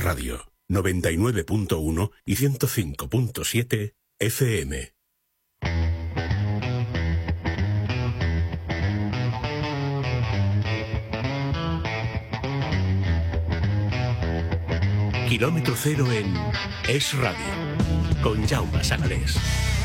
Radio, 99.1 y 105.7 FM. Kilómetro cero en Es Radio, con Jaume Sagalés.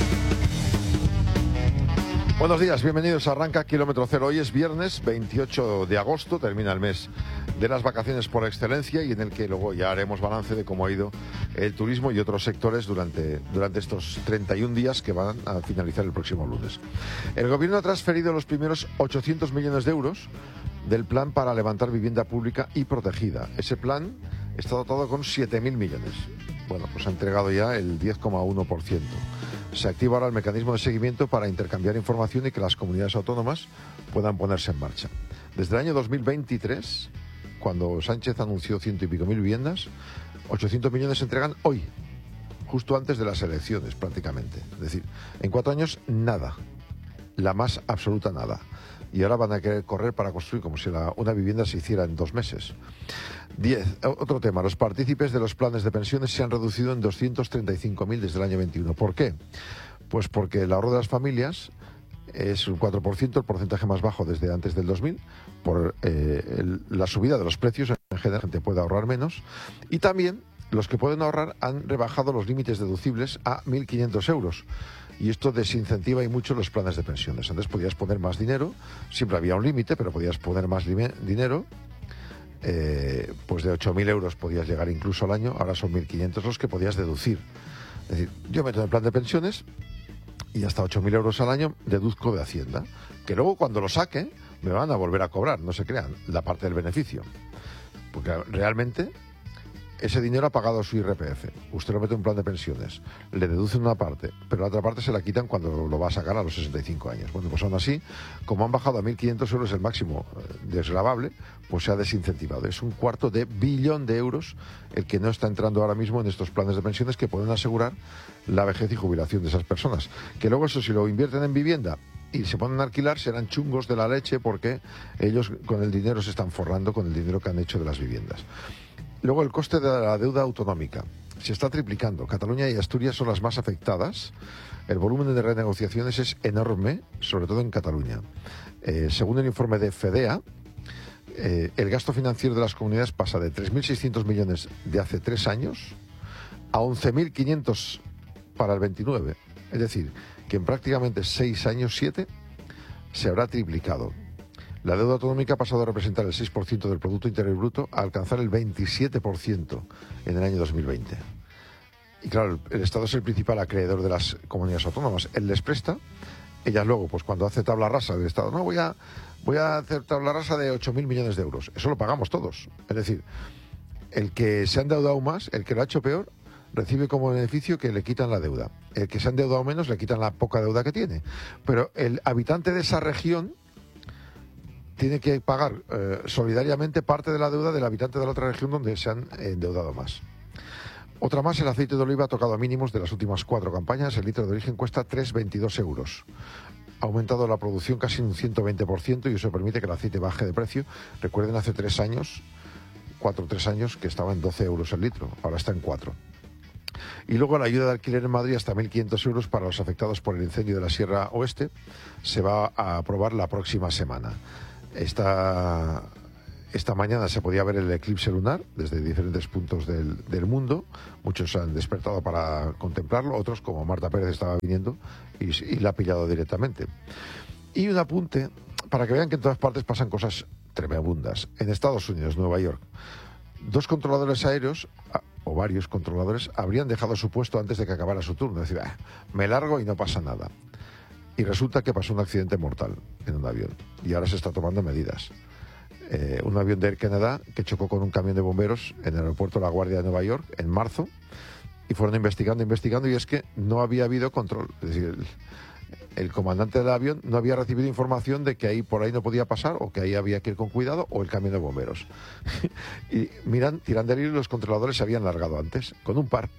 Buenos días, bienvenidos a Arranca Kilómetro Cero. Hoy es viernes 28 de agosto, termina el mes de las vacaciones por excelencia y en el que luego ya haremos balance de cómo ha ido el turismo y otros sectores durante estos 31 días que van a finalizar el próximo lunes. El gobierno ha transferido los primeros 800 millones de euros del plan para levantar vivienda pública y protegida. Ese plan está dotado con 7.000 millones. Bueno, pues ha entregado ya el 10,1%. Se activa ahora el mecanismo de seguimiento para intercambiar información y que las comunidades autónomas puedan ponerse en marcha. Desde el año 2023, cuando Sánchez anunció 100 y pico mil viviendas, 800 millones se entregan hoy, justo antes de las elecciones prácticamente. Es decir, en 4 años nada, la más absoluta nada. Y ahora van a querer correr para construir como si una vivienda se hiciera en 2 meses. 10. Otro tema, los partícipes de los planes de pensiones se han reducido en 235.000 desde el año 21. ¿Por qué? Pues porque el ahorro de las familias es un 4%, el porcentaje más bajo desde antes del 2000, por la subida de los precios. En general la gente puede ahorrar menos. Y también los que pueden ahorrar han rebajado los límites deducibles a 1.500 euros. Y esto desincentiva y mucho los planes de pensiones. Antes podías poner más dinero, siempre había un límite, pero podías poner más dinero. Pues de 8.000 euros podías llegar incluso al año, ahora son 1.500 los que podías deducir. Es decir, yo meto en el plan de pensiones y hasta 8.000 euros al año deduzco de Hacienda, que luego cuando lo saque me van a volver a cobrar, no se crean, la parte del beneficio. Porque realmente ese dinero ha pagado su IRPF. Usted lo mete en un plan de pensiones, le deducen una parte, pero la otra parte se la quitan cuando lo va a sacar a los 65 años. Bueno, pues aún así, como han bajado a 1.500 euros el máximo desgravable, pues se ha desincentivado. Es un ¼ billón de euros el que no está entrando ahora mismo en estos planes de pensiones que pueden asegurar la vejez y jubilación de esas personas. Que luego eso, si lo invierten en vivienda y se ponen a alquilar, serán chungos de la leche porque ellos con el dinero se están forrando con el dinero que han hecho de las viviendas. Luego el coste de la deuda autonómica se está triplicando. Cataluña y Asturias son las más afectadas. El volumen de renegociaciones es enorme, sobre todo en Cataluña. Según el informe de FEDEA, el gasto financiero de las comunidades pasa de 3.600 millones de hace 3 años a 11.500 para el 29. Es decir, que en prácticamente 6 años, 7, se habrá triplicado. La deuda autonómica ha pasado a representar el 6% del Producto Interior Bruto a alcanzar el 27% en el año 2020. Y claro, el Estado es el principal acreedor de las comunidades autónomas. Él les presta, ellas luego, pues cuando hace tabla rasa del Estado, no, voy a hacer tabla rasa de 8.000 millones de euros. Eso lo pagamos todos. Es decir, el que se ha endeudado más, el que lo ha hecho peor, recibe como beneficio que le quitan la deuda. El que se ha endeudado menos, le quitan la poca deuda que tiene. Pero el habitante de esa región tiene que pagar solidariamente parte de la deuda del habitante de la otra región donde se han endeudado más. Otra más, el aceite de oliva ha tocado a mínimos de las últimas 4 campañas. El litro de origen cuesta 3,22 euros. Ha aumentado la producción casi un 120% y eso permite que el aceite baje de precio. Recuerden, hace 3 años, 3 años, que estaba en 12 euros el litro. Ahora está en 4. Y luego la ayuda de alquiler en Madrid hasta 1.500 euros para los afectados por el incendio de la Sierra Oeste se va a aprobar la próxima semana. Esta mañana se podía ver el eclipse lunar desde diferentes puntos del mundo. Muchos han despertado para contemplarlo, otros, como Marta Pérez, estaba viniendo y la ha pillado directamente. Y un apunte para que vean que en todas partes pasan cosas tremendas. En Estados Unidos, Nueva York, 2 controladores aéreos, o varios controladores, habrían dejado su puesto antes de que acabara su turno. Es decir, me largo y no pasa nada. Y resulta que pasó un accidente mortal en un avión y ahora se está tomando medidas. Un avión de Air Canada que chocó con un camión de bomberos en el aeropuerto La Guardia de Nueva York en marzo y fueron investigando y es que no había habido control. Es decir, el comandante del avión no había recibido información de que por ahí no podía pasar o que ahí había que ir con cuidado o el camión de bomberos. Y tiran del hilo y los controladores se habían largado antes, con un par.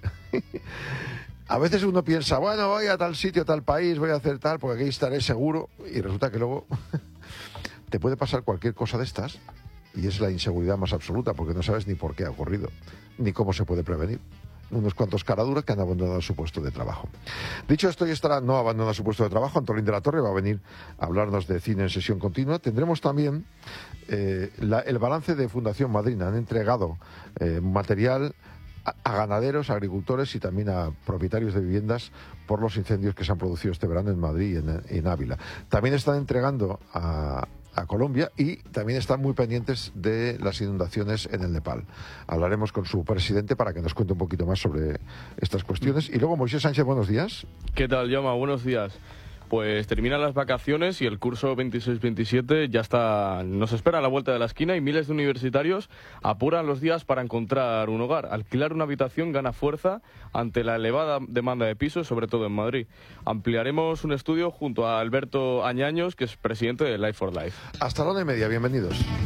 A veces uno piensa, bueno, voy a tal sitio, a tal país, voy a hacer tal, porque aquí estaré seguro. Y resulta que luego te puede pasar cualquier cosa de estas y es la inseguridad más absoluta, porque no sabes ni por qué ha ocurrido, ni cómo se puede prevenir. Unos cuantos caraduras que han abandonado su puesto de trabajo. Dicho esto, y estará no abandona su puesto de trabajo. Antolín de la Torre va a venir a hablarnos de cine en sesión continua. Tendremos también el balance de Fundación Madrina. Han entregado material a ganaderos, a agricultores y también a propietarios de viviendas por los incendios que se han producido este verano en Madrid y en Ávila. También están entregando a Colombia y también están muy pendientes de las inundaciones en el Nepal. Hablaremos con su presidente para que nos cuente un poquito más sobre estas cuestiones. Y luego, Moisés Sánchez, buenos días. ¿Qué tal, Jaume? Buenos días. Pues terminan las vacaciones y el curso 26-27 ya está, nos espera a la vuelta de la esquina y miles de universitarios apuran los días para encontrar un hogar. Alquilar una habitación gana fuerza ante la elevada demanda de pisos, sobre todo en Madrid. Ampliaremos un estudio junto a Alberto Añaños, que es presidente de Life for Life. Hasta la 1:30, bienvenidos.